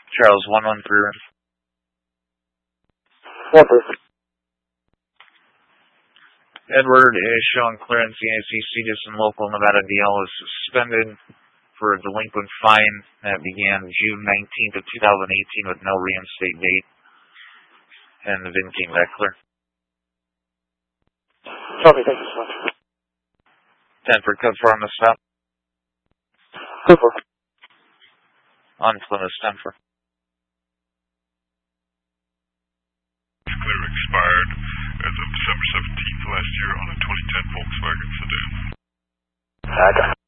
Charles 113. 113. Edward is showing clearance. The ACC Citizen Local Nevada DL is suspended for a delinquent fine that began June 19th of 2018 with no reinstate date. And the VIN came back clear. Copy, thank you so much. 10 for code 4 on the stop. Code 4. On Plymouth 10 for. Clear expired as of December 17th last year on a 2010 Volkswagen sedan. Okay.